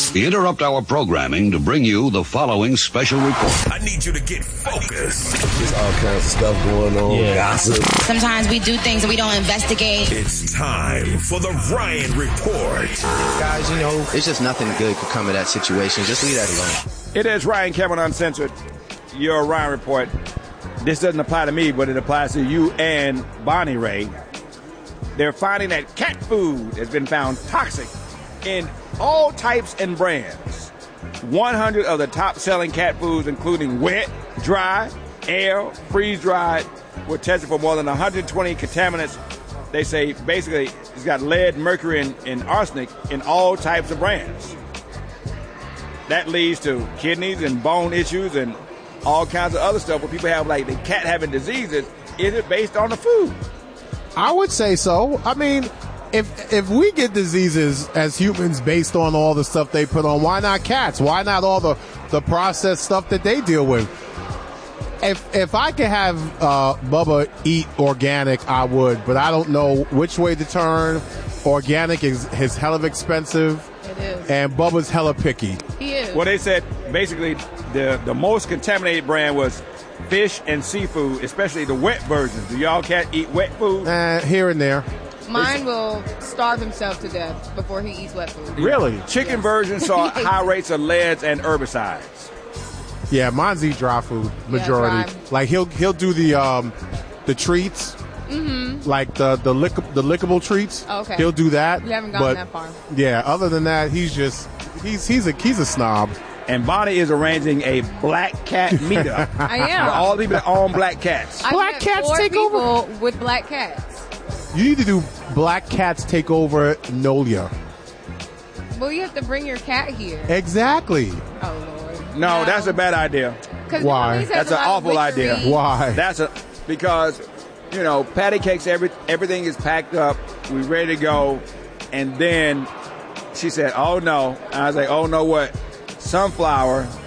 interrupt our programming to bring you the following special report. I need you to get focused. There's all kinds of stuff going on, gossip. Sometimes we do things and we don't investigate. It's time for the Ryan Report. Guys, it's just nothing good could come of that situation. Just leave that alone. It is Ryan Cameron Uncensored, your Ryan Report. This doesn't apply to me, but it applies to you and Bonnie Ray. They're finding that cat food has been found toxic in all types and brands. 100 of the top-selling cat foods, including wet, dry, air, freeze-dried, were tested for more than 120 contaminants. They say basically it's got lead, mercury, and arsenic in all types of brands. That leads to kidneys and bone issues and all kinds of other stuff where people have, like, the cat having diseases. Is it based on the food? I would say so. I mean, if we get diseases as humans based on all the stuff they put on, why not cats? Why not all the processed stuff that they deal with? If I could have Bubba eat organic, I would, but I don't know which way to turn. Organic is hella expensive. It is. And Bubba's hella picky. He is. Well, they said basically the most contaminated brand was fish and seafood, especially the wet versions. Do y'all cat eat wet food? Here and there. Mine will starve himself to death before he eats wet food. Really? Chicken versions saw high rates of leads and herbicides. Yeah, mine's eat dry food majority. Dry. Like he'll do the treats. Mm-hmm. Like the lickable treats. Okay. He'll do that. We haven't gotten that far. Yeah, other than that, he's a snob. And Bonnie is arranging a black cat meetup. I am. For all people that own black cats. Black cats take over with black cats. You need to do Black Cats Take Over Nolia. Well, you have to bring your cat here. Exactly. Oh Lord. No, that's a bad idea. Why? That's an awful idea. Why? Because patty cakes, everything is packed up, we ready to go, and then she said, "Oh no!" And I was like, "Oh no, what?" Sunflower